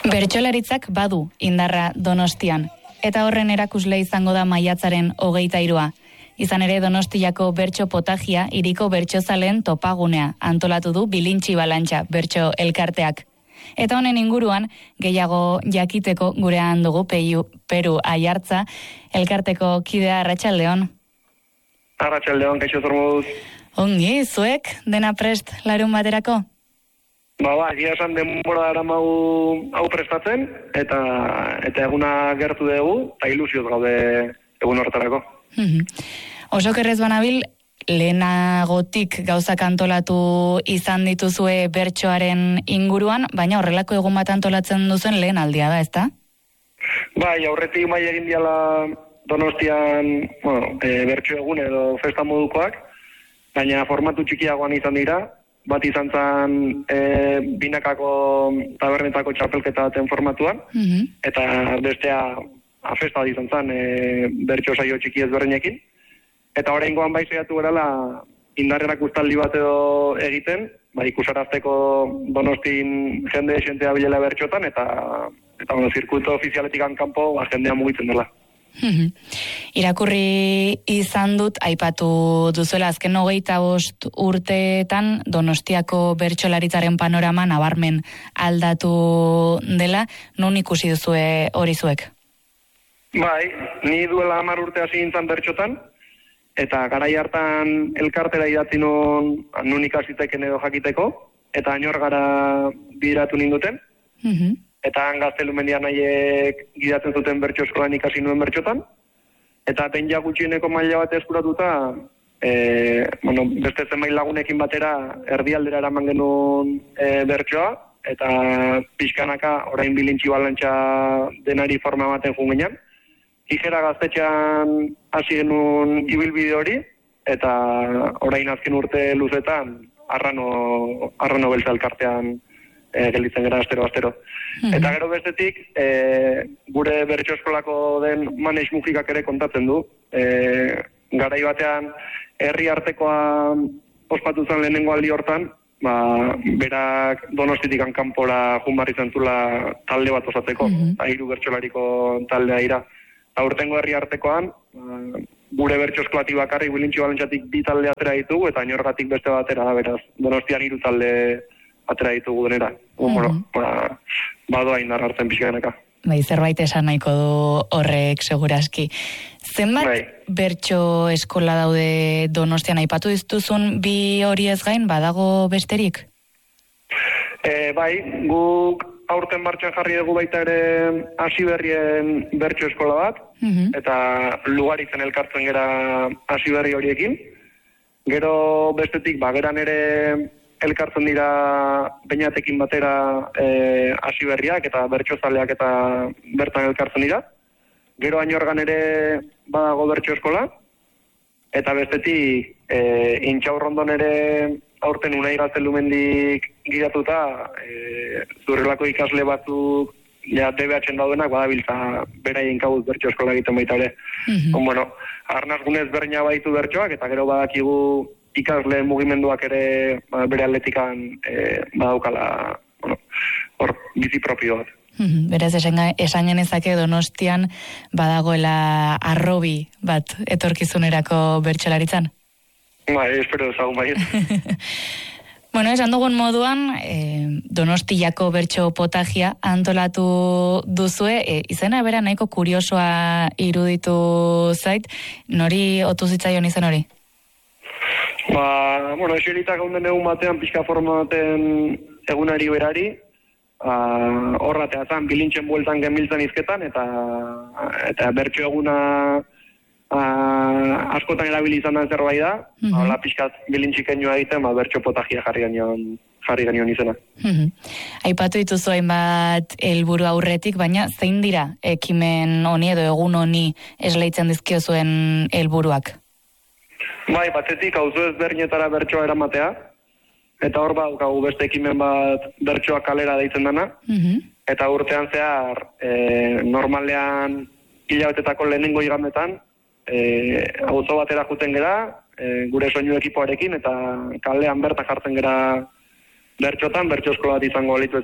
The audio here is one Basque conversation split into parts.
Bertsolaritzak badu indarra Donostian, eta horren erakusle izango da maiatzaren 23. Izan ere Donostiako bertso potagia hiriko bertsozaleen topagunea antolatu du Bilintxi Balantxa bertso elkarteak. Eta honen inguruan gehiago jakiteko gurean dugu Peru Aiartza elkarteko kidea. Arratsaldeon. Arratsaldeon, kaixo zormoduz. Ongi, zuek dena prest larun baterako? Egia esan denbora daramagu hau prestatzen, eta eguna gertu dugu, eta ilusioz gaude egun horretarako. Oso kerrez banabil, lehenagotik gauzak antolatu izan dituzue bertsoaren inguruan, baina horrelako egun bat antolatzen duzuen lehen aldia da, ezta? Aurretik mai egin diala Donostian, bertso egun edo festa modukoak, baina formatu txikiagoan izan dira. Bat izan zen binakako tabernetako txapelketa baten formatuan, eta bestea festa bat izan zen bertso saio txiki ezberdinekin. Eta oraingoan bai saiatu gerala indarrerak ustaldi bat edo egiten, ikusarazteko Donostin jende esentea bilela bertxotan, eta zirkuito ofizialetik kanpo jendea mugitzen dela. Irakurri izan dut, aipatu duzuela azken 25 urteetan Donostiako bertsolaritzaren panorama nabarmen aldatu dela. Non ikusi duzue hori zuek? Ni duela 10 urte hasi nintzen bertxotan, eta garai hartan elkartera idatzi nun ikasiteken edo jakiteko, eta ainor gara bideratu ninduten. Eta Gaztelumendian nahiek gidatzen zuten bertso eskolan ikasi nuen bertxotan. Eta behin ja gutxieneko maila bat eskuratuta, beste zenbait lagunekin batera erdialdera eraman genuen bertsoa, eta pixkanaka orain Bilintxi Balantxa denari forma ematen jun ginen. Tijera Gaztetxean hasi genuen ibilbide hori, eta orain azken urte luzetan arrano beltza elkartean gelditzen gara astero. Eta gero bestetik, gure bertso eskolako den Maneix Mujikak ere kontatzen du. Garai batean, herri artekoa ospatu zen lehenengo aldi hortan, berak Donostitik kanpora joan behar izan zula talde bat osatzeko, 3 bertsolariko taldea dira. Aurtengo herri artekoan, gure bertso eskolati bakarrik Bilintxi Balantxatik 2 talde atera ditugu, eta inorgatik beste batera, beraz, Donostian 3 talde atera ditugu denera. Badoa indar hartzen pixkanaka. Zerbait esan nahiko du horrek seguraski. Zenbat bertso eskola daude Donostian? Aipatu dituzun 2 horiez gain, badago besterik? Guk aurten martxan jarri dugu baita ere Hasiberrien bertso eskola bat, eta Lugaritzen elkartzen gera Hasiberri horiekin. Gero bestetik, geran ere elkartzen dira Beñatekin batera Hasiberriak eta bertsozaleak eta bertan elkartzen dira. Gero Añorgan ere badago bertso eskola, eta bestetik Intxaurrondon ere aurten Unai Gaztelumendik gidatuta zurrelako ikasle batzuk DBH-en daudenak badabiltza beraien kabuz bertso eskola egiten baita ere. Arnazgunez berna baitu bertsoak, eta gero badakigu ikasle mugimenduak ere bere atletikan badaukala bizi propio bat. Beraz, esan genezake Donostian badagoela arrobi bat etorkizunerako bertsolaritzan? Espero ezagun baiet. Esan dugun moduan, Donostiako bertso potagia antolatu duzue, izena bera nahiko kuriosoa iruditu zait, nori otu zitzaion izen hori? Eseritak gaunden egun batean, pixka forma baten egunari berari, horratea zan, Bilintxen bueltan genbiltzen izketan, eta bertso eguna askotan erabili izan den zerbait da, hala pixkat Bilintxiken joa egiten, bertso potagia jarri genion izena. Aipatu dituzu hainbat helburu aurretik, baina zein dira ekimen honi edo egun honi esleitzen dizkio zuen helburuak? Batetik auzo ezberdinetara bertsoa eramatea, eta hor badaukagu beste ekimen bat bertsoa kalera deitzen dana, eta urtean zehar normalean hilabetetako lehenengo igandetan auzo batera juten gera, gure soinu ekipoarekin, eta kalean berta jartzen gera bertxotan, bertxo eskola bat izango balitu etzela,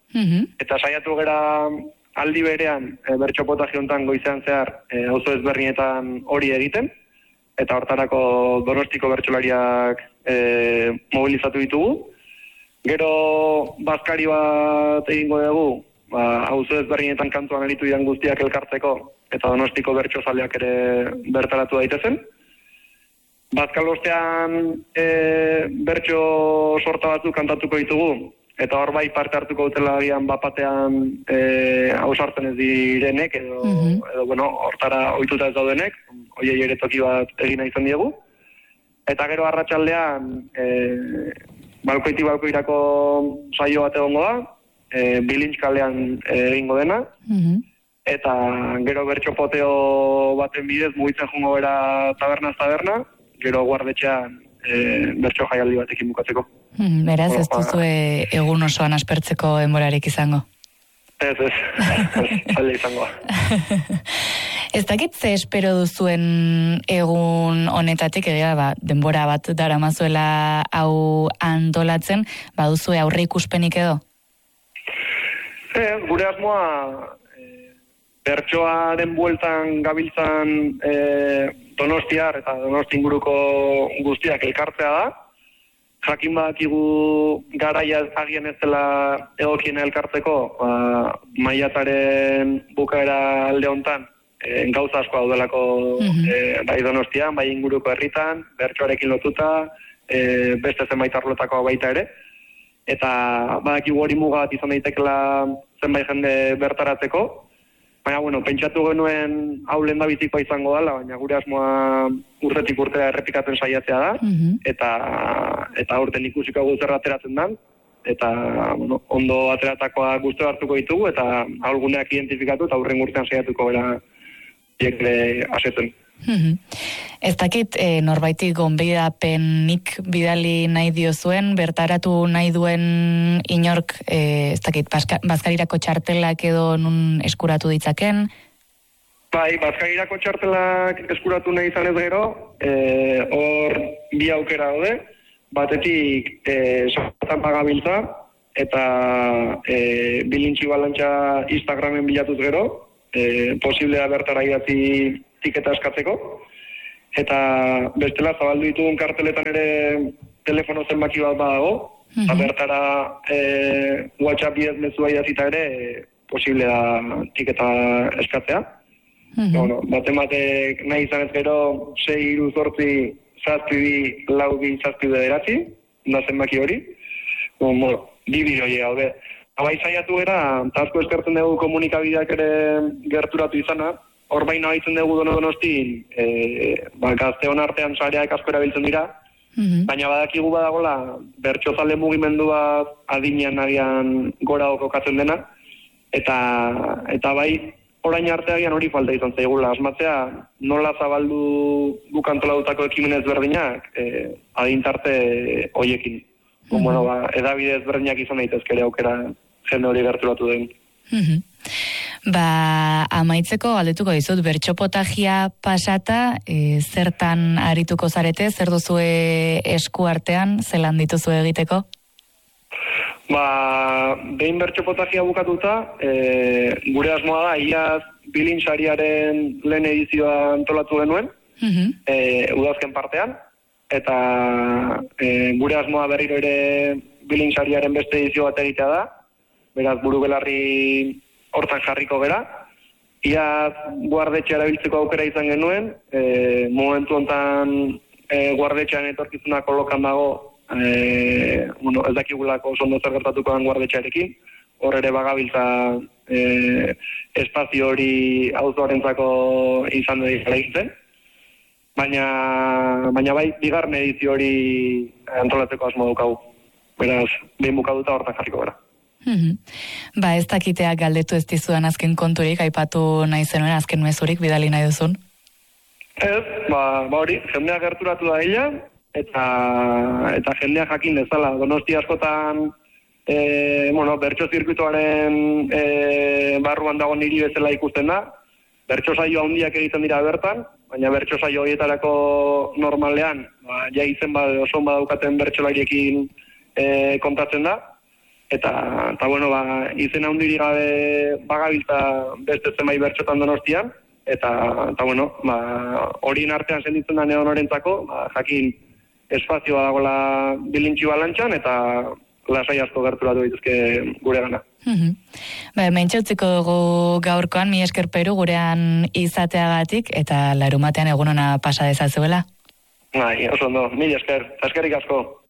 Eta saiatu gera aldi berean bertso potaje hontan goizean zehar auzo ezberdinetan hori egiten, eta hortarako Donostiko bertsolariak mobilizatu ditugu. Gero bazkari bat egingo dugu, auzo ezberdinetan kantuan aritu diren guztiak elkartzeko, eta Donostiko bertsozaleak ere bertaratu daitezen. Bazkal ostean bertso sorta batzuk kantatuko ditugu, eta hor bai parte hartuko dutela gian bapatean hausartzen ez direnek, edo bueno, hortara ohituta ez daudenek, hoiei ere toki bat egina izan diegu. Eta gero arratsaldean balkoitik balkoirako saio bat egongo da, Bilintz kalean egingo dena, eta gero bertso poteo baten bidez mugitzen joango bera tabernaz taberna, gero guardetxean bertso jaialdi batekin bukatzeko. Beraz, ez duzu egun osoan aspertzeko denborarik izango? Ez, zaila izango. Ez dakit ze espero duzuen egun honetatik, egia denbora bat daramazuela hau antolatzen, baduzue aurre ikuspenik edo? Gure asmoa bertsoaren bueltan gabiltzan Donostiar eta Donosti inguruko guztiak elkartzea da. Jakin badakigu garaia agian ez dela egokiena elkartzeko, maiatzaren bukaera alde hontan gauza asko daudelako bai Donostian, bai inguruko herritan, bertsoarekin lotuta, beste zenbait arlotako baita ere. Eta badakigu hori muga bat izan daitekela zenbait jende bertaratzeko. Baina, bueno, pentsatu genuen hau lehendabizikoa izango dela, baina gure asmoa urtetik urtera errepikatzen saiatzea da, eta aurten ikusiko guzerra ateratzen da, eta bueno, ondo ateratakoa guzti hartuko ditugu, eta aurguneak identifikatu eta aurren urtean saiatuko gara diekle asetzen. Ez dakit norbaitik gonbidapenik bidali nahi diozuen, bertaratu nahi duen inork, ez dakit, bazkarirako txartelak edo nun eskuratu ditzaken? Bai, bazkarirako txartelak eskuratu nahi izan ez gero, hor bi aukera daude, batetik sortan pagabiltza, eta bilintzi balantxa Instagramen bilatuz gero, posiblea bertara idatzi tiketa eskatzeko, eta bestela zabaldu ditugun karteletan ere telefono zenbaki bat badago, eta bertara WhatsApp bidez mezua idatzita ere posible da tiketa eskatzea. Bueno, batek nahi izan ez gero 6 3 8 7 2 4 7 9 da zenbaki hori. Bueno, bi bidoi gaude. Abai saiatu era, asko eskertzen dugu komunikabideak ere gerturatu izana. Hor baina haitzen dugu Donosti, gazteon artean sareak asko erabiltzen dira, baina badakigu badagola bertsozale mugimendua adinean agian gora kokatzen dena, eta bai orain arteagian hori falta izan zaigula. Asmatzea nola zabaldu guk antolatutako ekimen ezberdinak adintarte hoiekin. Bueno, edabide ezberdinak izan daitezke ere aukera jende hori gerturatu den. Amaitzeko galdetuko dizut, bertso potagia pasata, zertan arituko zarete, zer duzue esku artean, zelan dituzu egiteko? Behin bertso potagia bukatuta, gure asmoa da, iaz bilintzariaren lehen edizioa antolatu genuen, udazken partean, eta gure asmoa berriro ere bilintzariaren beste edizio bat egitea da, beraz buru belarri hortan jarriko gera. Iaz guardetxea erabiltzeko aukera izan genuen, momentu hontan guardetxean etorkizuna kolokan dago, ez dakigulako ondo zer gertatuko den guardetxearekin, hor ere bagabiltza espazio hori auzoarentzako izan dira egiten, baina bai, bigarren edizio hori antolatzeko asmo daukagu. Beraz, behin bukaduta hortan jarriko gara. Ez dakiteak galdetu ez dizudan azken konturik, aipatu nahi zenuen azken mezurik bidali nahi duzun? Ez, hori, jendea gerturatu da ella, eta jendea jakin dezala. Donosti askotan, bertso zirkuituaren barruan dago niri bezala ikusten da, bertso saio handiak egiten dira bertan, baina bertso saio horietarako normalean, ja izen oso badaukaten bertsolariekin kontatzen da, eta bueno, izena hundirik gabe bagabiltza beste zenbait bertsotan Donostian, eta bueno, horien artean senditzen da edonorentzako, jakin espazioa dagoela Bilintxi Balantxan, eta lasai asko gerturatu dituzke gure gana. Mentxautziko dugu gaurkoan, mi esker Peru gurean izateagatik, eta larumatean egun ona pasa dezazuela. Oso ondo, mila esker, eskerrik asko.